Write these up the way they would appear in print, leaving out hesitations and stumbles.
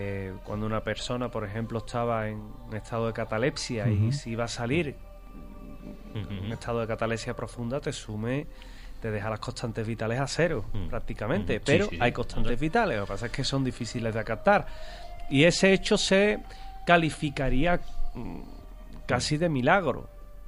Cuando una persona, por ejemplo, estaba en un estado de catalepsia y si iba a salir en un estado de catalepsia profunda, te deja las constantes vitales a cero, prácticamente. Pero sí, hay constantes vitales, lo que pasa es que son difíciles de acatar. Y ese hecho se calificaría casi de milagro.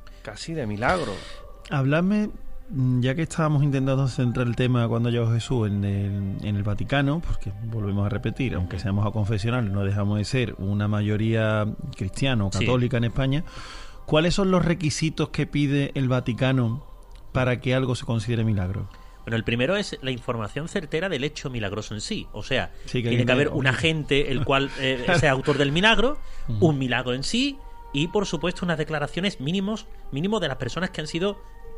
Háblame, ya que estábamos intentando centrar el tema cuando llegó Jesús en el Vaticano, porque volvemos a repetir, aunque seamos a confesional, no dejamos de ser una mayoría cristiana o católica en España. ¿Cuáles son los requisitos que pide el Vaticano para que algo se considere milagro? Bueno, el primero es la información certera del hecho milagroso en sí. O sea, tiene que haber un agente el cual sea autor del milagro, un milagro en sí, y por supuesto unas declaraciones mínimo de las personas que han sido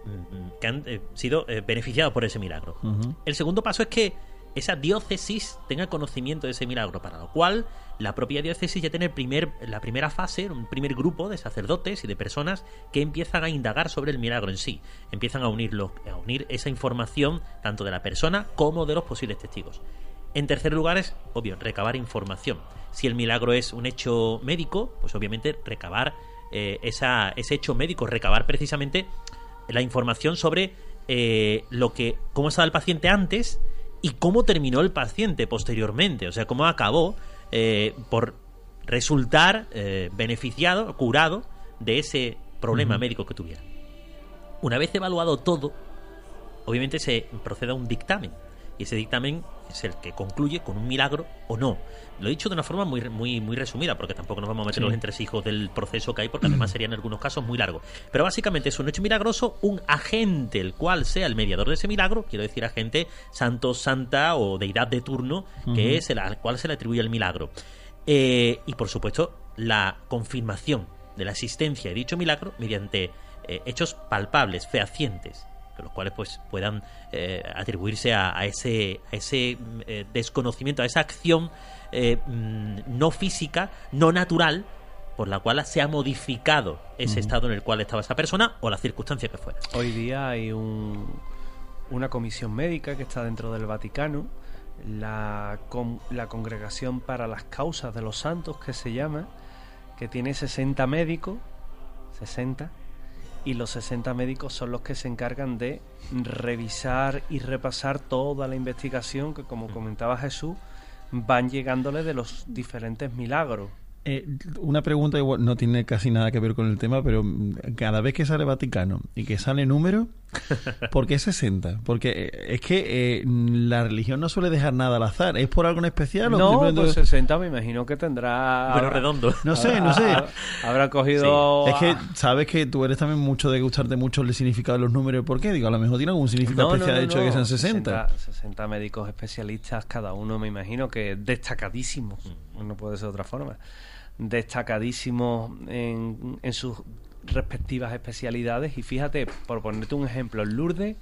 beneficiadas por ese milagro. El segundo paso es que esa diócesis tenga conocimiento de ese milagro, para lo cual la propia diócesis ya tiene la primera fase, un primer grupo de sacerdotes y de personas que empiezan a indagar sobre el milagro en sí, empiezan a unir esa información tanto de la persona como de los posibles testigos. En tercer lugar es, obvio, recabar información. Si el milagro es un hecho médico, pues obviamente recabar ese hecho médico, recabar precisamente la información sobre cómo estaba el paciente antes y cómo terminó el paciente posteriormente, o sea, cómo acabó por resultar beneficiado, curado de ese problema médico que tuviera. Una vez evaluado todo, obviamente se procede a un dictamen, y ese dictamen es el que concluye con un milagro o no. Lo he dicho de una forma muy, muy, muy resumida, porque tampoco nos vamos a meter los entresijos del proceso que hay, porque además sería en algunos casos muy largo. Pero básicamente es un hecho milagroso, un agente el cual sea el mediador de ese milagro, quiero decir agente, santo, santa o deidad de turno, que es al cual se le atribuye el milagro. Y por supuesto la confirmación de la existencia de dicho milagro mediante hechos palpables, fehacientes, los cuales pues puedan atribuirse a ese desconocimiento, a esa acción no física, no natural, por la cual se ha modificado ese estado en el cual estaba esa persona o la circunstancia que fuera. Hoy día hay una comisión médica que está dentro del Vaticano, la Congregación para las Causas de los Santos, que se llama, que tiene 60 médicos, 60, y los 60 médicos son los que se encargan de revisar y repasar toda la investigación que, como comentaba Jesús, van llegándole de los diferentes milagros. Una pregunta, igual no tiene casi nada que ver con el tema, pero cada vez que sale Vaticano y que sale número, ¿por qué 60? Porque es que la religión no suele dejar nada al azar. ¿Es por algo en especial? No, pues 60 me imagino que tendrá... Pero redondo. No sé. Habrá cogido... Sí. Es que sabes que tú eres también mucho de gustarte mucho el significado de los números. ¿Por qué? Digo, a lo mejor tiene algún significado especial de hecho de que sean 60. 60 médicos especialistas, cada uno me imagino que destacadísimos. No puede ser de otra forma. Destacadísimos en sus respectivas especialidades. Y fíjate, por ponerte un ejemplo, en Lourdes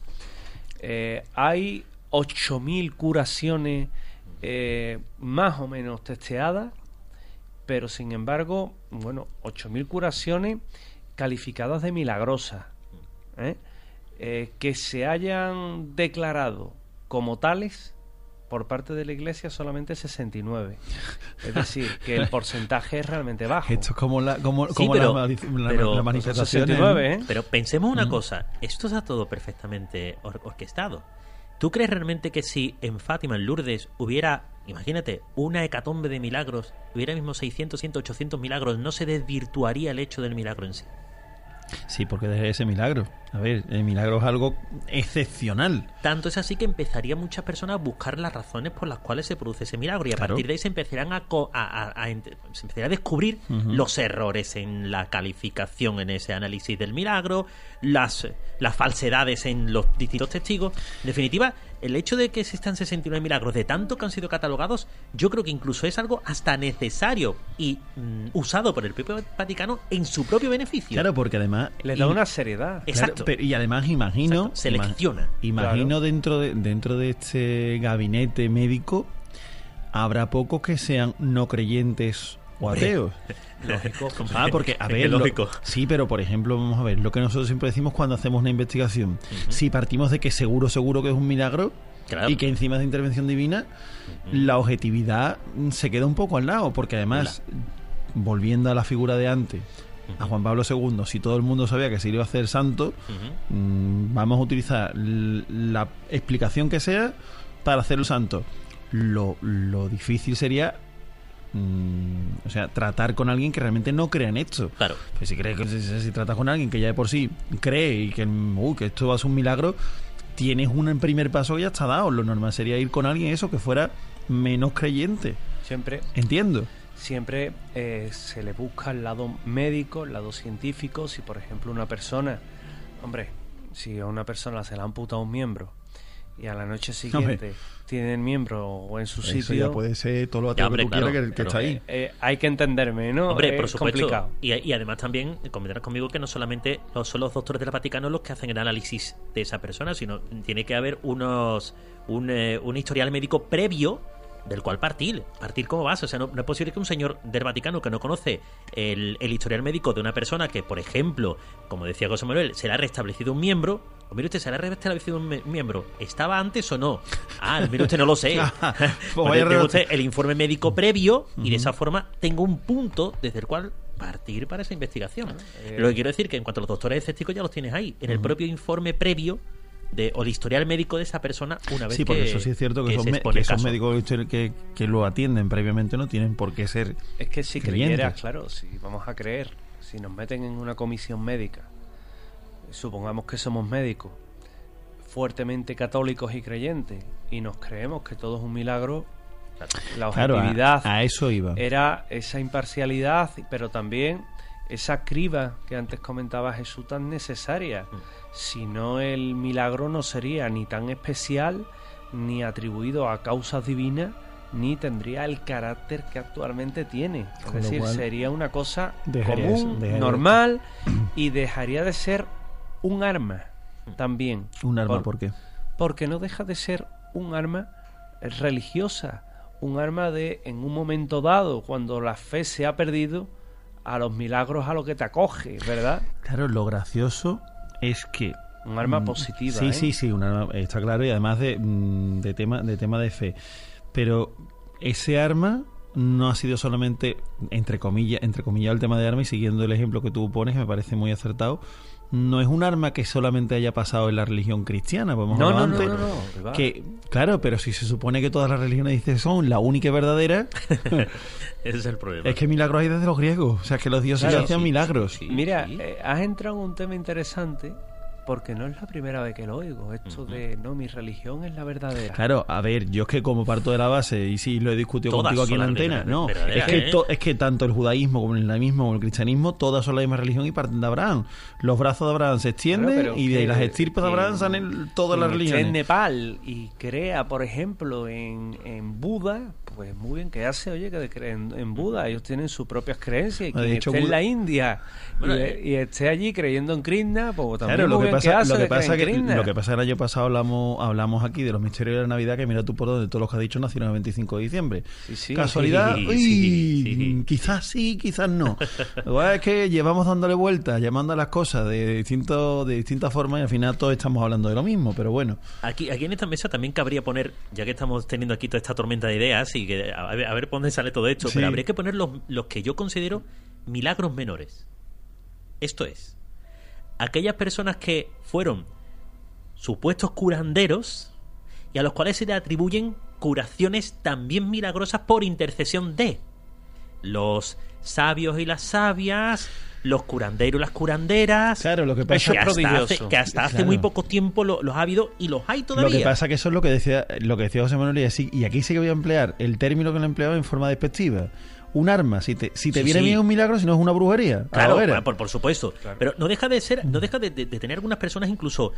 hay 8.000 curaciones más o menos testeadas, pero sin embargo, 8.000 curaciones calificadas de milagrosas, que se hayan declarado como tales por parte de la Iglesia solamente 69. Es decir, que el porcentaje es realmente bajo. Esto es como la manifestación. 69, Pero pensemos una cosa. Esto está todo perfectamente orquestado. ¿Tú crees realmente que si en Fátima, en Lourdes, hubiera, imagínate, una hecatombe de milagros, hubiera mismo 600, 100, 800 milagros, no se desvirtuaría el hecho del milagro en sí? Sí, porque desde ese milagro. A ver, el milagro es algo excepcional. Tanto es así que empezarían muchas personas a buscar las razones por las cuales se produce ese milagro, y a partir de ahí se empezarían se empezaría a descubrir los errores en la calificación, en ese análisis del milagro, las falsedades en los distintos testigos. En definitiva, el hecho de que existan 69 milagros, de tanto que han sido catalogados, yo creo que incluso es algo hasta necesario y usado por el propio Vaticano en su propio beneficio. Claro, porque además le da una seriedad. Exacto. Pero, y además imagino... Exacto. Selecciona. Imagino dentro de este gabinete médico habrá pocos que sean no creyentes o ateos. Lógico. Porque, a ver... lógico. Sí, pero por ejemplo, vamos a ver, lo que nosotros siempre decimos cuando hacemos una investigación. Si partimos de que seguro que es un milagro, Claro. Y que encima de intervención divina, la objetividad se queda un poco al lado, porque además, volviendo a la figura de antes, a Juan Pablo II, si todo el mundo sabía que se iba a hacer santo, vamos a utilizar la explicación que sea para hacerlo santo. Lo difícil sería tratar con alguien que realmente no crea en esto. Claro. Pues si tratas con alguien que ya de por sí cree y que esto va a ser un milagro, tienes un primer paso que ya está dado. Lo normal sería ir con alguien que fuera menos creyente. Siempre se le busca el lado médico, el lado científico. Si por ejemplo una persona, si a una persona se le ha amputado un miembro y a la noche siguiente tiene el miembro en su sitio, eso ya puede ser todo lo ateo que tú quieras que está ahí. Hay que entenderme, ¿no? Hombre, por supuesto. Complicado. Y además también comentarás conmigo que no solamente son los doctores del Vaticano los que hacen el análisis de esa persona, sino tiene que haber un historial médico previo del cual partir como base. O sea, no es posible que un señor del Vaticano que no conoce el historial médico de una persona que, por ejemplo, como decía José Manuel, se le ha restablecido un miembro. Mire usted, ¿se le ha restablecido un miembro? ¿Estaba antes o no? Mire usted, no lo sé. Tengo usted el informe médico previo y de esa forma tengo un punto desde el cual partir para esa investigación. Lo que quiero decir que en cuanto a los doctores escépticos ya los tienes ahí, en el propio informe previo o el historial médico de esa persona una vez porque eso sí es cierto que esos médicos que lo atienden previamente no tienen por qué ser es que si creyentes. Creyeras, claro, si vamos a creer, si nos meten en una comisión médica, supongamos que somos médicos fuertemente católicos y creyentes y nos creemos que todo es un milagro, la objetividad a eso iba. Era esa imparcialidad, pero también esa criba que antes comentaba Jesús tan necesaria. Si no, el milagro no sería ni tan especial, ni atribuido a causas divinas, ni tendría el carácter que actualmente tiene. Es decir, sería una cosa común, normal, y dejaría de ser un arma también. ¿Un arma por qué? Porque no deja de ser un arma religiosa, un arma de, en un momento dado, cuando la fe se ha perdido, a los milagros a lo que te acoge, ¿verdad? Claro, lo gracioso es que un arma positiva. Sí, un arma, está claro, y además de tema de fe. Pero ese arma no ha sido solamente, entre comillas el tema de arma, y siguiendo el ejemplo que tú pones, que me parece muy acertado, no es un arma que solamente haya pasado en la religión cristiana. No. Que, claro, pero si se supone que todas las religiones son la única y verdadera, ese es el problema. Es que milagros hay desde los griegos. O sea, que los dioses hacían milagros. Mira, has entrado en un tema interesante, porque no es la primera vez que lo oigo, esto de no, mi religión es la verdadera. Claro, a ver, yo es que como parto de la base, y sí lo he discutido todas contigo aquí en la antena, no, es que tanto el judaísmo como el islamismo como el cristianismo, todas son la misma religión y parten de Abraham. Los brazos de Abraham se extienden, y de las estirpes de Abraham salen todas las religiones. En Nepal y crea, por ejemplo, en Buda, pues muy bien, que hace, oye, que creen en Buda, ellos tienen sus propias creencias, y quien esté en la India y esté allí creyendo en Krishna, pues también claro, lo que pasa el año pasado hablamos aquí de los misterios de la Navidad, que mira tú por donde todos los que has dicho nacieron el 25 de diciembre. ¿Casualidad? Quizás sí, quizás no. Igual es que llevamos dándole vueltas, llamando a las cosas de distintas formas, y al final todos estamos hablando de lo mismo, pero bueno. Aquí en esta mesa también cabría poner, ya que estamos teniendo aquí toda esta tormenta de ideas, y que a ver por dónde sale todo esto, pero habría que poner los que yo considero milagros menores. Esto es, aquellas personas que fueron supuestos curanderos y a los cuales se le atribuyen curaciones también milagrosas por intercesión de los sabios y las sabias, los curanderos y las curanderas. Claro, lo que pasa que hasta hace muy poco tiempo los ha habido y los hay todavía. Lo que pasa que eso es lo que decía José Manuel, y aquí sí que voy a emplear el término que lo he empleado en forma despectiva. Un arma, si te viene bien un milagro, si no es una brujería. Claro, por supuesto. Claro. Pero no deja de tener algunas personas incluso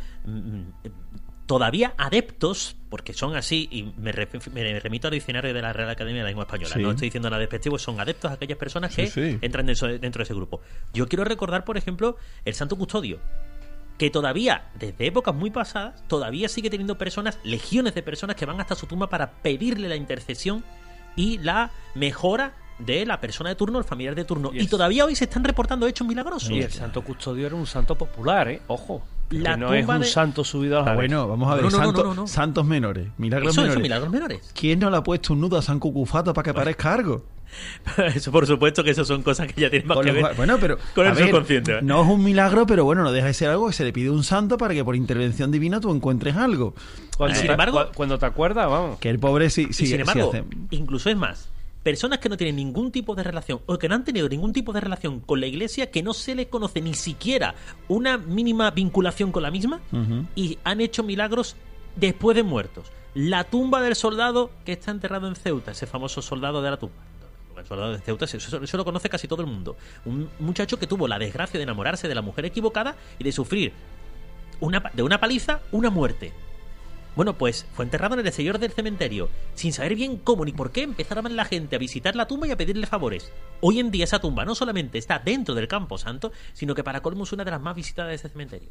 todavía adeptos, porque son así, y me remito al diccionario de la Real Academia de la Lengua Española. No estoy diciendo nada despectivo, son adeptos a aquellas personas que entran dentro de ese grupo. Yo quiero recordar, por ejemplo, el Santo Custodio, que todavía, desde épocas muy pasadas, todavía sigue teniendo personas, legiones de personas que van hasta su tumba para pedirle la intercesión y la mejora de la persona de turno, el familiar de turno. Y todavía hoy se están reportando hechos milagrosos. Y el Santo Custodio era un santo popular, ojo. La que no es tumba un de... santo subido a las aves. Bueno, vamos a ver, No. santos menores, milagros Eso menores. son milagros menores. ¿Quién no le ha puesto un nudo a San Cucufato para que parezca algo? Eso, por supuesto, que eso son cosas que ya tienen más Con que lo ver cual- bueno, pero con a el ver, subconsciente. no es un milagro, pero bueno, no deja de ser algo que se le pide a un santo para que por intervención divina tú encuentres algo. Sin embargo- Cuando te acuerdas, vamos. Que el pobre sí, Y sin embargo, hace. incluso es más, personas que no tienen ningún tipo de relación o que no han tenido ningún tipo de relación con la iglesia, que no se le conoce ni siquiera una mínima vinculación con la misma, Ujú. y han hecho milagros después de muertos. La tumba del soldado que está enterrado en Ceuta, ese famoso soldado de la tumba. El soldado de Ceuta, eso lo conoce casi todo el mundo. Un muchacho que tuvo la desgracia de enamorarse de la mujer equivocada y de sufrir de una paliza una muerte. Bueno, pues fue enterrado en el exterior del cementerio, sin saber bien cómo ni por qué empezaron la gente a visitar la tumba y a pedirle favores. Hoy en día esa tumba no solamente está dentro del Campo Santo, sino que para colmo es una de las más visitadas de ese cementerio.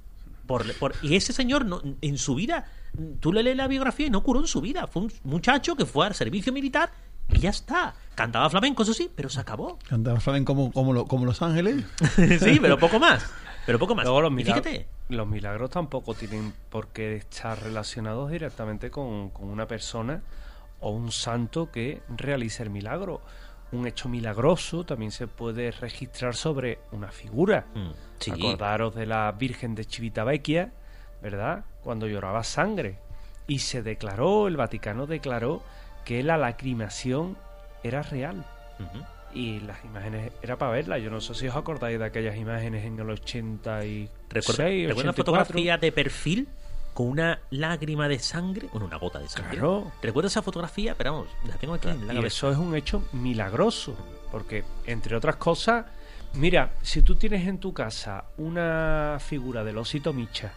Y ese señor en su vida, tú le lees la biografía y no curó en su vida. Fue un muchacho que fue al servicio militar y ya está. Cantaba flamenco, eso sí, pero se acabó. Cantaba flamenco como Los Ángeles. Sí, pero poco más. Luego Y fíjate, los milagros tampoco tienen por qué estar relacionados directamente con una persona o un santo que realice el milagro. Un hecho milagroso también se puede registrar sobre una figura. sí. Acordaros de la Virgen de Civitavecchia, ¿verdad? Cuando lloraba sangre. Y el Vaticano declaró que la lacrimación era real. Ujú. Y las imágenes era para verlas. Yo no sé si os acordáis de aquellas imágenes en el 86, Recuerda 84. una fotografía de perfil con una lágrima de sangre, bueno, una gota de sangre. Claro. Recuerdo esa fotografía, pero vamos, la tengo aquí en la Y cabeza. eso es un hecho milagroso, porque entre otras cosas, mira, si tú tienes en tu casa una figura del osito Micha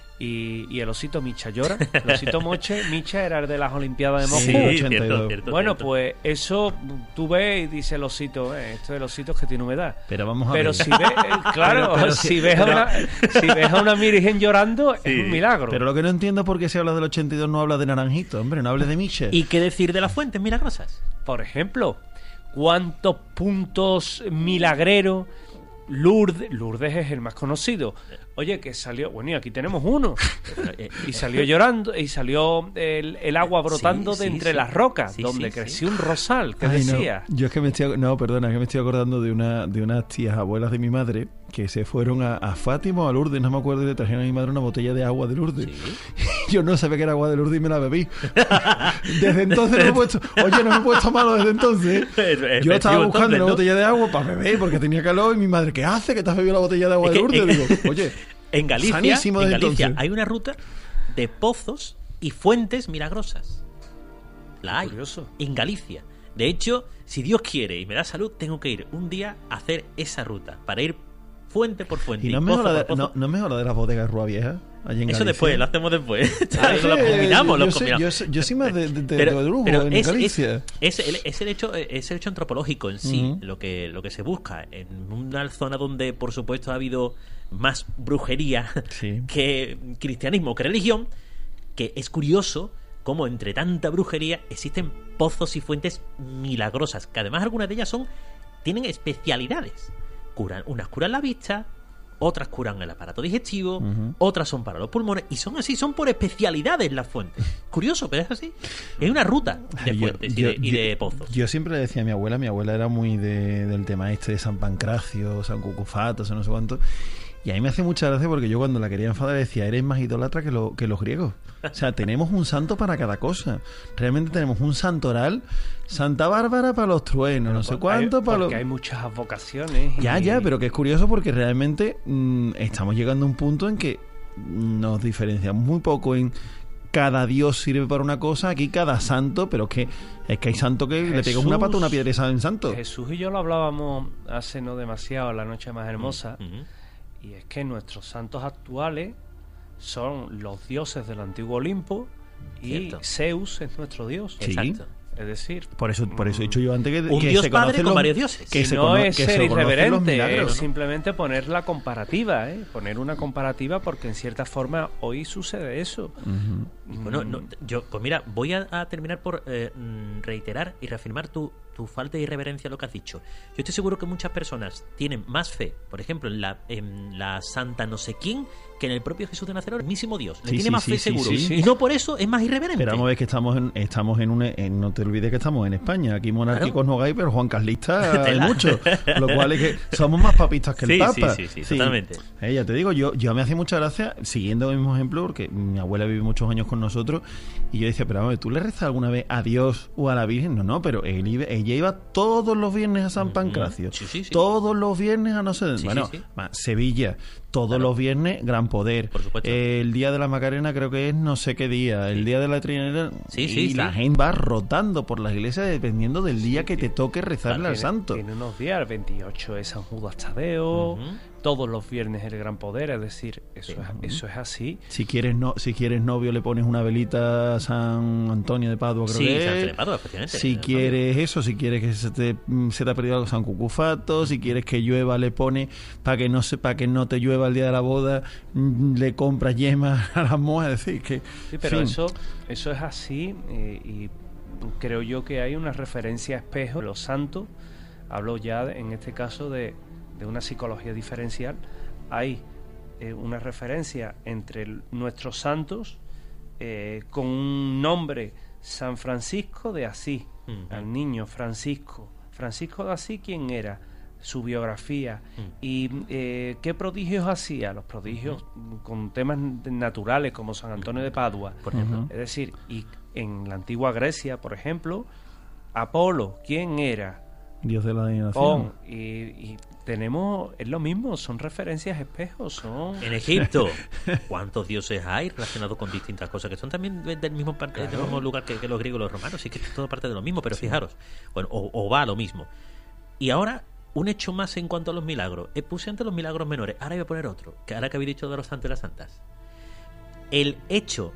y el osito Micha llora, el osito Micha era el de las Olimpiadas de Moscú. Sí, 82. Bueno, cierto. pues eso tú ves y dice el osito, esto es el osito que tiene humedad. Pero vamos a Pero ver. si ves, claro, Pero si ves a una virgen llorando, es un milagro. Pero lo que no entiendo es por qué si hablas del 82 no hablas de Naranjito, hombre, no hables de Michel. ¿Y qué decir de las fuentes milagrosas? Por ejemplo, ¿cuántos puntos milagreros? Lourdes es el más conocido. Oye, que salió... Bueno, y aquí tenemos uno. Y salió llorando, y salió el agua brotando de entre las rocas, donde creció un rosal. ¿Qué decía? No. Yo es que me estoy... No, perdona, es que me estoy acordando de unas tías abuelas de mi madre que se fueron a Fátima o a Lourdes, no me acuerdo, y le trajeron a mi madre una botella de agua de Lourdes. Sí. Yo no sabía que era agua de Lourdes y me la bebí. Desde entonces no me he puesto... Oye, no me he puesto malo desde entonces. Yo estaba buscando una botella de agua para beber porque tenía calor y mi madre, ¿qué hace? ¿Que te has bebido la botella de agua de Lourdes? Digo, oye... En Galicia sanísimo desde entonces. hay una ruta de pozos y fuentes milagrosas. La hay. Curioso. En Galicia. De hecho, si Dios quiere y me da salud, tengo que ir un día a hacer esa ruta. Para ir fuente por fuente. ¿Y no es pozo mejor, por pozo. no es mejor la de las bodegas de Rúa Vieja? Allí en Eso Galicia? después, lo hacemos después. Es lo que combinamos, yo soy más de lujo en Galicia. Es el hecho antropológico en sí, Ujú. lo que se busca en una zona donde por supuesto ha habido más brujería Sí. que cristianismo, que religión, que es curioso cómo entre tanta brujería existen pozos y fuentes milagrosas, que además algunas de ellas tienen especialidades. Unas curan la vista, otras curan el aparato digestivo, Ujú. otras son para los pulmones, y son así, son por especialidades las fuentes. Curioso, pero es así. Es una ruta de fuentes y de pozos. Yo siempre le decía a mi abuela era muy del tema este de San Pancracio, San Cucufato, no sé cuánto. Y a mí me hace mucha gracia porque yo cuando la quería enfadar decía, eres más idólatra que los griegos. O sea, tenemos un santo para cada cosa. Realmente tenemos un santoral, Santa Bárbara para los truenos, no sé cuánto para los... Porque hay muchas advocaciones. Ya, pero que es curioso porque realmente estamos llegando a un punto en que nos diferenciamos muy poco en cada dios sirve para una cosa, aquí cada santo, pero es que hay santo que le pegas una pata a una piedra y saben santo. Jesús y yo lo hablábamos hace no demasiado, la noche más hermosa, y es que nuestros santos actuales son los dioses del antiguo Olimpo y Cierto. Zeus es nuestro dios. Sí. Exacto. Es decir, Por eso he dicho yo antes Un que dios se padre conocen con los- varios dioses. que y se no cono- es que se ser conocen los irreverente, milagros, es ¿no? simplemente poner la comparativa, poner una comparativa porque en cierta forma hoy sucede eso. Ujú. Bueno, pues mira, voy a terminar por reiterar y reafirmar tu tu falta de irreverencia a lo que has dicho. Yo estoy seguro que muchas personas tienen más fe, por ejemplo, en la Santa no sé quién, que en el propio Jesús de Nazaret, el mismísimo Dios. Le tiene más fe seguro. Y no por eso es más irreverente. Pero vamos a ver que estamos en no te olvides que estamos en España. Aquí monárquicos no hay, pero Juan Carlista hay mucho. Lo cual es que somos más papistas que el Papa. Sí, totalmente. Ya te digo, yo me hace mucha gracia, siguiendo el mismo ejemplo, porque mi abuela vive muchos años con nosotros, y yo decía, pero vamos, ¿tú le rezas alguna vez a Dios o a la Virgen? No, pero ella iba todos los viernes a San Pancracio. Todos los viernes a no sé dónde. Bueno, Sevilla, todos los viernes, Gran Poder. Por supuesto. El día de la Macarena creo que es no sé qué día. El día de la Trinidad. Y la gente va rotando por las iglesias dependiendo del día que te toque rezarle al santo. Tiene unos días, el 28 es San Judas Tadeo, todos los viernes el Gran Poder, es decir, eso es así. Si quieres novio le pones una velita a San Antonio de Padua, creo que San Antonio de Padua, efectivamente. Si quieres eso, si quieres que se te ha perdido algo, San Cucufato, si quieres que llueva le pones para que no te llueva el día de la boda, le compras yemas a las monjas, es decir que... Sí, pero eso es así, y creo yo que hay una referencia a espejo. Los santos, hablo ya en este caso de una psicología diferencial, hay una referencia entre nuestros santos con un nombre, San Francisco de Asís, al niño Francisco de Asís. ¿Quién era? Su biografía y qué prodigios hacía, los prodigios con temas naturales como San Antonio de Padua, por ejemplo. Es decir, y en la antigua Grecia, por ejemplo, Apolo, ¿quién era? Dios de la adivinación. Y tenemos, es lo mismo, son referencias espejos, En Egipto, ¿cuántos dioses hay relacionados con distintas cosas que son también del mismo lugar que los griegos y los romanos? Sí, que es todo parte de lo mismo, pero fijaros, bueno, o va a lo mismo. Y ahora, un hecho más en cuanto a los milagros. Puse antes los milagros menores, ahora voy a poner otro, que ahora que habéis dicho de los santos y las santas. El hecho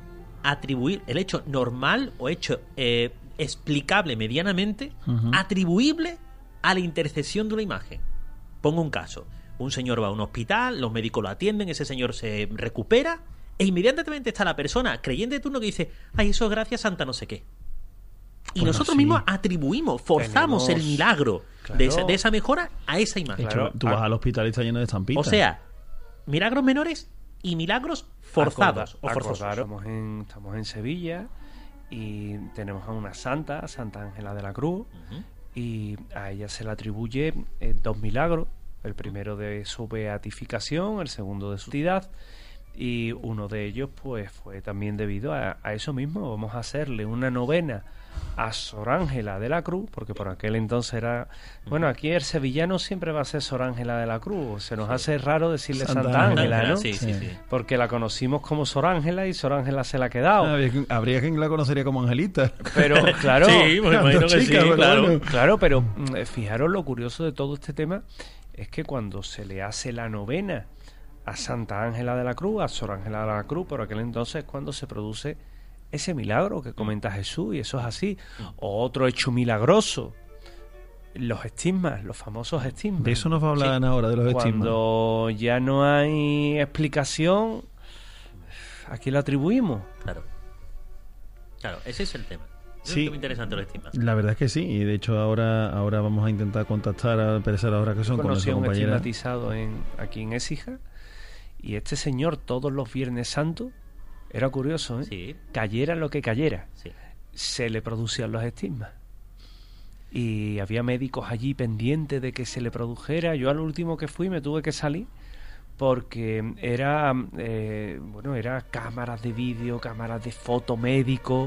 normal o hecho explicable medianamente, atribuible a la intercesión de una imagen. Pongo un caso. Un señor va a un hospital, los médicos lo atienden, ese señor se recupera e inmediatamente está la persona creyente de turno que dice, ay, eso es gracias a Santa no sé qué. Y nosotros mismos atribuimos, forzamos el milagro de esa mejora a esa imagen. Claro, tú vas al hospital y está lleno de estampitas. O sea, milagros menores y milagros forzados o forzosos. Estamos en Sevilla y tenemos a una santa, Santa Ángela de la Cruz, y a ella se le atribuye 2 milagros. El primero de su beatificación, el segundo de su santidad, y uno de ellos pues fue también debido a eso mismo. Vamos a hacerle una novena a Sor Ángela de la Cruz, porque por aquel entonces era... Bueno, aquí el sevillano siempre va a ser Sor Ángela de la Cruz. Se nos hace raro decirle Santa Ángela, ¿no? Sí. Porque la conocimos como Sor Ángela y Sor Ángela se la ha quedado. Habría quien la conocería como Angelita. Pero, claro... Sí, me imagino que sí, claro. Claro, pero fijaros lo curioso de todo este tema es que cuando se le hace la novena a Santa Ángela de la Cruz, a Sor Ángela de la Cruz, por aquel entonces es cuando se produce ese milagro que comenta Jesús, y eso es así. O otro hecho milagroso, los estigmas, los famosos estigmas. De eso nos va a hablar ahora, de los estigmas. Cuando ya no hay explicación, ¿a quién lo atribuimos? Claro, ese es el tema. Sí, es muy interesante los estigmas. La verdad es que sí, y de hecho ahora vamos a intentar contactar a Pérez ahora que son con nuestra compañera. Conocí a un estigmatizado aquí en Écija, y este señor todos los Viernes Santos, era curioso, Sí. Cayera lo que cayera, Sí. se le producían los estigmas. Y había médicos allí pendientes de que se le produjera. Yo al último que fui me tuve que salir porque era cámaras de vídeo, cámaras de foto médico,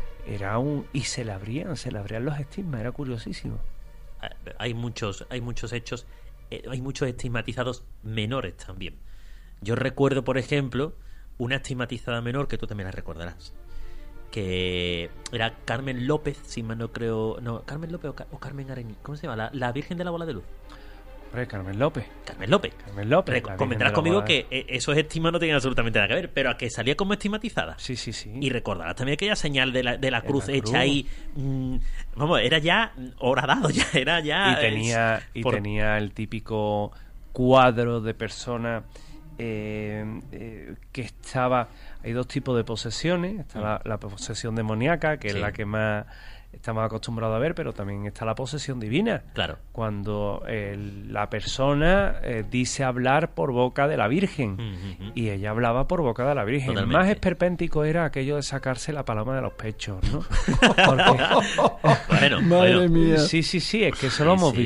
y se le abrían los estigmas, era curiosísimo. Hay muchos hechos, hay muchos estigmatizados menores también. Yo recuerdo, por ejemplo, una estigmatizada menor que tú también la recordarás, que era Carmen López, si mal no creo, no, Carmen López o Carmen Arení, ¿cómo se llama? La Virgen de la Bola de Luz. Hombre, Carmen López. Comentarás conmigo que esos estigmas no tenían absolutamente nada que ver, pero a que salía como estigmatizada. Sí. Y recordarás también aquella señal de la cruz hecha ahí. Vamos, era ya horadado, ya era ya. Tenía el típico cuadro de persona que estaba. Hay 2 tipos de posesiones. Está la posesión demoníaca, que es la que más estamos acostumbrados a ver, pero también está la posesión divina. Claro. Cuando la persona dice hablar por boca de la Virgen, y ella hablaba por boca de la Virgen. Totalmente. El más esperpéntico era aquello de sacarse la paloma de los pechos, ¿no? Porque, Bueno, Madre mía. sí, es que eso lo hemos Sí,